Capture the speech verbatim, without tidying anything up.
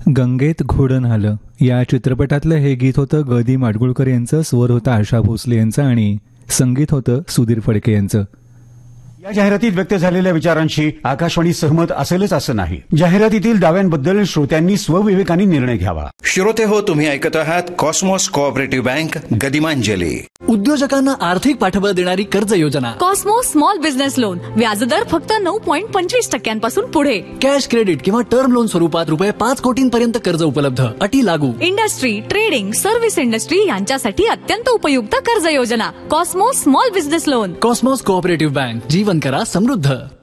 गंगेत घोडण आलं या चित्रपटातलं हे गीत होतं ग दी माडगुळकर यांचं, स्वर होता आशा भोसले यांचं आणि संगीत होतं सुधीर फडके यांचं. या जाहिरातीत व्यक्त झालेल्या विचारांशी आकाशवाणी सहमत असेलच असं नाही. जाहिरातीतील दाव्यांबद्दल श्रोत्यांनी स्वविवेकाने निर्णय घ्यावा. श्रोते हो, तुम्ही ऐकत आहात कॉस्मॉस कोऑपरेटिव्ह बँक गदिमांजली. उद्योजकांना आर्थिक पाठबळ देणारी कर्ज योजना कॉस्मॉस स्मॉल बिझनेस लोन. व्याजदर फक्त नऊ पॉईंट पंचवीस टक्क्यांपासून पुढे. कॅश क्रेडिट किंवा टर्म लोन स्वरूपात रुपये पाच कोटींपर्यंत कर्ज उपलब्ध. अटी लागू. इंडस्ट्री, ट्रेडिंग, सर्व्हिस इंडस्ट्री यांच्यासाठी अत्यंत उपयुक्त कर्ज योजना. Cosmos small business loan. Cosmos cooperative bank. जीवन करा समृद्ध.